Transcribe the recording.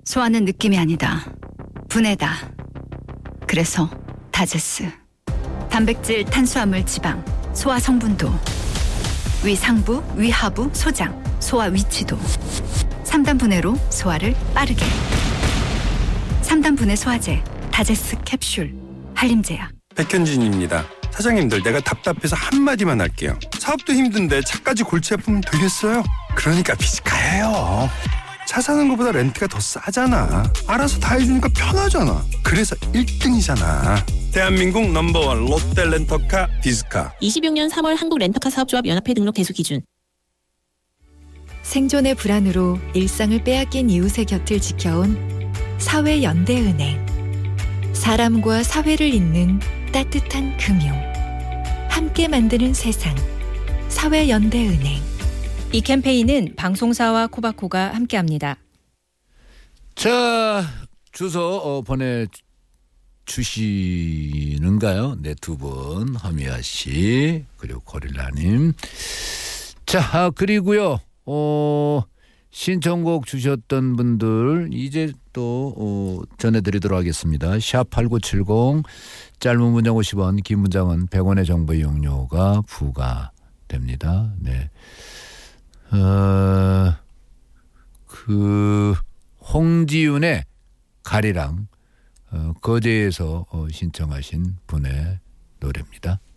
소화는 느낌이 아니다. 분해다. 그래서 다제스. 단백질, 탄수화물, 지방, 소화 성분도, 위 상부, 위 하부, 소장, 소화 위치도 3단 분해로 소화를 빠르게. 3단 분해 소화제 다제스 캡슐 한림제약. 백현진입니다. 사장님들, 내가 답답해서 한마디만 할게요. 사업도 힘든데 차까지 골치 아프면 되겠어요? 그러니까 비즈카예요. 차 사는 것보다 렌트가 더 싸잖아. 알아서 다 해주니까 편하잖아. 그래서 1등이잖아. 대한민국 넘버원 롯데 렌터카 비즈카. 26년 3월 한국 렌터카 사업조합 연합회 등록 대수 기준. 생존의 불안으로 일상을 빼앗긴 이웃의 곁을 지켜온 사회연대은행. 사람과 사회를 잇는 따뜻한 금융. 함께 만드는 세상. 사회연대은행. 이 캠페인은 방송사와 코바코가 함께합니다. 자, 주소 보내주시는가요? 네, 두 분, 허미아 씨 그리고 고릴라님. 자, 그리고요 신청곡 주셨던 분들 이제 또 전해드리도록 하겠습니다. 샵8970 짧은 문장 50원, 긴 문장은 100원의 정보 이용료가 부과됩니다. 네. 홍지윤의 가리랑 거제에서 신청하신 분의 노래입니다.